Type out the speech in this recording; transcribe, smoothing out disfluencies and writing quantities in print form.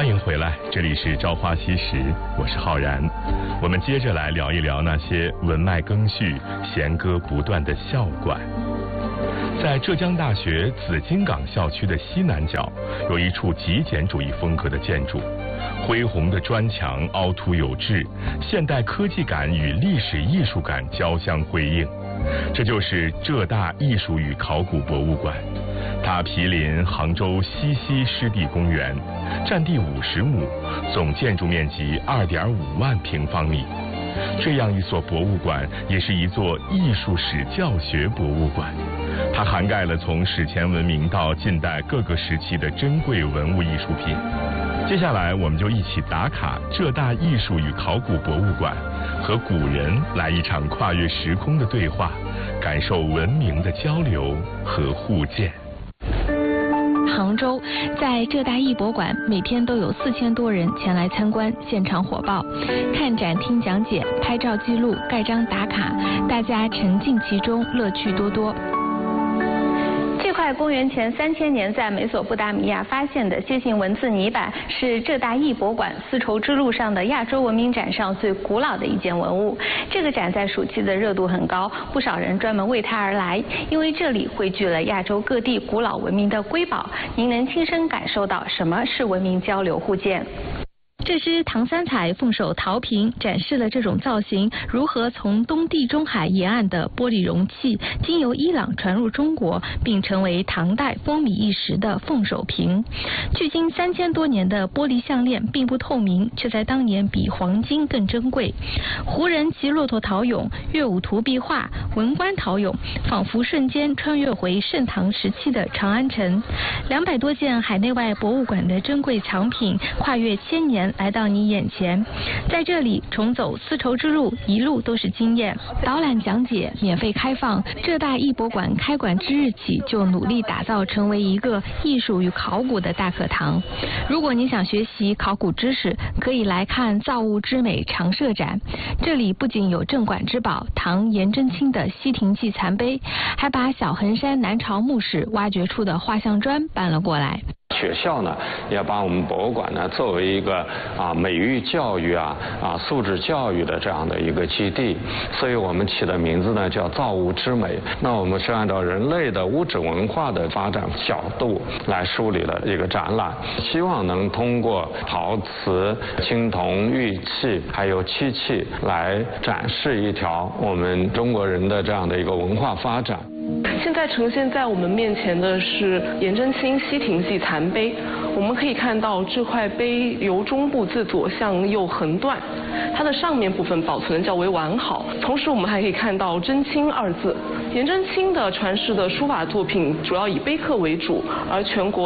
欢迎回来，这里是朝花夕拾，我是浩然。我们接着来聊一聊那些文脉赓续、弦歌不断的校馆。在浙江大学紫金港校区的西南角，有一处极简主义风格的建筑，恢宏的砖墙凹凸有致，现代科技感与历史艺术感交相辉映。这就是浙大艺术与考古博物馆，它毗邻杭州西溪湿地公园，占地50亩，总建筑面积2.5万平方米。这样一所博物馆也是一座艺术史教学博物馆，它涵盖了从史前文明到近代各个时期的珍贵文物艺术品。接下来我们就一起打卡浙大艺术与考古博物馆，和古人来一场跨越时空的对话，感受文明的交流和互鉴。 杭州在浙大艺博馆，每天都有4000多人前来参观，现场火爆，看展、听讲解、拍照记录、盖章打卡，大家沉浸其中，乐趣多多。这块公元前3000年在美索不达米亚发现的楔形文字泥板，是浙大艺博馆丝绸之路上的亚洲文明展上最古老的一件文物。这个展在暑期的热度很高，不少人专门为它而来，因为这里汇聚了亚洲各地古老文明的瑰宝，您能亲身感受到什么是文明交流互鉴。这只唐三彩凤首陶瓶展示了这种造型如何从东地中海沿岸的玻璃容器经由伊朗传入中国，并成为唐代风靡一时的凤首瓶。距今3000多年的玻璃项链并不透明，却在当年比黄金更珍贵。胡人骑骆驼陶俑、乐舞图壁画、文官陶俑，仿佛瞬间穿越回盛唐时期的长安城。200多件海内外博物馆的珍贵藏品，跨越1000年来到你眼前。在这里重走丝绸之路，一路都是经验。导览讲解免费开放，浙大艺博馆开馆之日起就努力打造成为一个艺术与考古的大课堂。如果你想学习考古知识，可以来看造物之美常设展。这里不仅有镇馆之宝唐颜真卿的西亭记残碑，还把小衡山南朝墓室挖掘出的画像砖搬了过来。 学校呢，也把我们博物馆呢作为一个美育教育素质教育的这样的一个基地，所以我们起的名字呢叫造物之美。那我们是按照人类的物质文化的发展角度来梳理了一个展览，希望能通过陶瓷、青铜、玉器还有漆器来展示一条我们中国人的这样的一个文化发展。 现在呈现在我们面前的是颜真卿西亭记残碑，我们可以看到这块碑由中部自左向右横断，它的上面部分保存较为完好。同时我们还可以看到真卿2字。颜真卿的传世的书法作品主要以碑刻为主，而全国